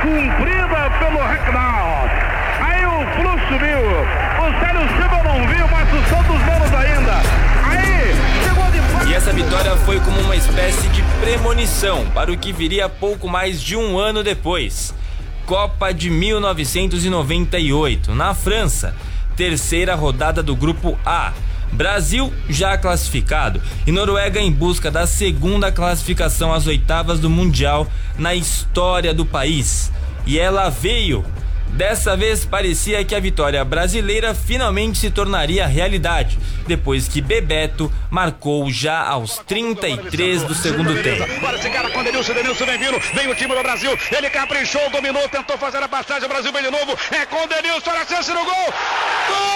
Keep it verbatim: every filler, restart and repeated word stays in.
cumprida pelo Hackdown. Aí o fluxo subiu. O Célio Silva não viu, mas o Santos menos ainda. Aí chegou de... E essa vitória foi como uma espécie de premonição para o que viria pouco mais de um ano depois. Copa de mil novecentos e noventa e oito, na França, terceira rodada do Grupo A. Brasil já classificado e Noruega em busca da segunda classificação às oitavas do Mundial na história do país. E ela veio. Dessa vez parecia que a vitória brasileira finalmente se tornaria realidade, depois que Bebeto marcou já aos trinta e três do segundo tempo. Olha esse cara com Denilson, Denilson vem vindo, vem o time do Brasil, ele caprichou, dominou, tentou fazer a passagem, o Brasil vem de novo, é com Denilson, olha a chance no gol! Gol!